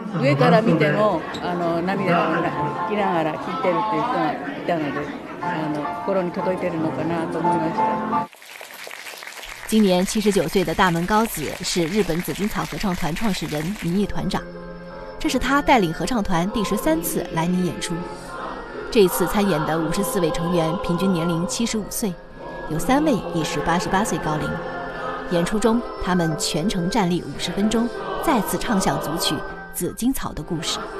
上から見ても涙を拭きながら聴いてるっていう人がいたので心に届いてるのかなと思いました。 今年79岁的大门高子是日本紫金草合唱团创始人、名誉团长，这是他带领合唱团第13次来尼演出。这一次参演的54位成员平均年龄75岁，有3位已是88岁高龄。演出中，他们全程站立50分钟，再次唱响组曲《紫金草的故事》。